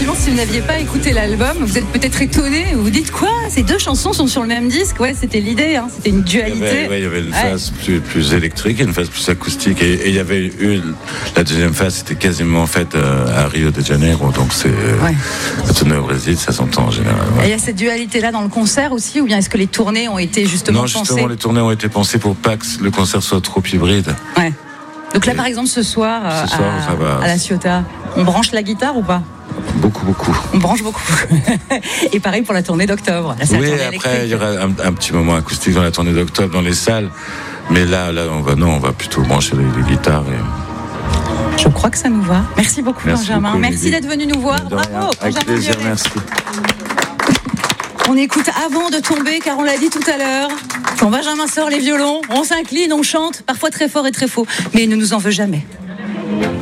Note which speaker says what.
Speaker 1: finalement, si vous n'aviez pas écouté l'album, vous êtes peut-être étonné. Vous vous dites quoi ? Ces deux chansons sont sur le même disque. Ouais, c'était l'idée. Hein. C'était une dualité.
Speaker 2: Il y avait une phase plus électrique et une phase plus acoustique. Et il y avait eu la deuxième phase, c'était quasiment faite à Rio de Janeiro. Donc c'est la tournée au Brésil, ça s'entend en général. Ouais.
Speaker 1: Et il y a cette dualité-là dans le concert aussi, ou bien est-ce que les tournées ont été justement pensées ?
Speaker 2: Non, justement, les tournées ont été pensées pour pas que le concert soit trop hybride.
Speaker 1: Ouais. Donc là, par exemple, ce soir à la Ciotat, on branche la guitare ou pas ?
Speaker 2: Beaucoup.
Speaker 1: On branche beaucoup. Et pareil pour la tournée d'octobre. Là,
Speaker 2: oui, après, il y aura un petit moment acoustique dans la tournée d'octobre, dans les salles. Mais là, on va plutôt brancher les guitares.
Speaker 1: Je crois que ça nous va. Merci beaucoup, Benjamin.
Speaker 2: Beaucoup,
Speaker 1: merci d'être venu nous voir. Bravo,
Speaker 2: avec
Speaker 1: Benjamin
Speaker 2: plaisir,
Speaker 1: Biolay.
Speaker 2: merci.
Speaker 1: On écoute Avant de tomber, car on l'a dit tout à l'heure. Quand Benjamin sort les violons, on s'incline, on chante, parfois très fort et très faux. Mais il ne nous en veut jamais.